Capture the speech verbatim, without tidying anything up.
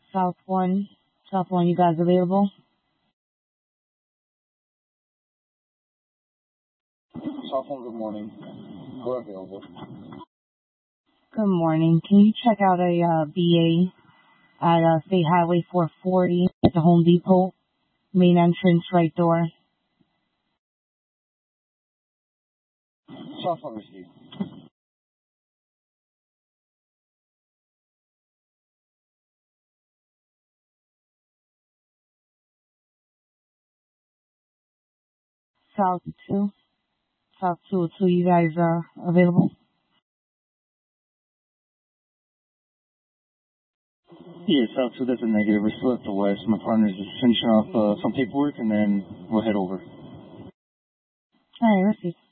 South one. South one, you guys available? South one, good morning. We're available. Good morning. Can you check out a uh, B A at uh, State Highway four forty at the Home Depot, main entrance, right door? South one received. South two. South two oh two, you guys are available? Yeah, South two, that's a negative. We're still at the west. My partner's just finishing off uh, some paperwork, and then we'll head over. All right, let's see.